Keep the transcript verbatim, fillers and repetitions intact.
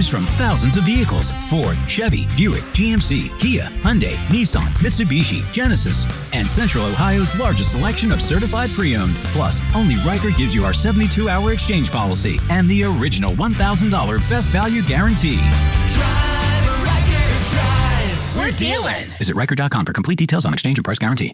choose from thousands of vehicles: Ford, Chevy, Buick, G M C, Kia, Hyundai, Nissan, Mitsubishi, Genesis, and Central Ohio's largest selection of certified pre-owned. Plus, only Riker gives you our seventy-two hour exchange policy and the original one thousand dollars best value guarantee. Drive, Riker, drive. We're dealing. Visit Riker dot com for complete details on exchange and price guarantee.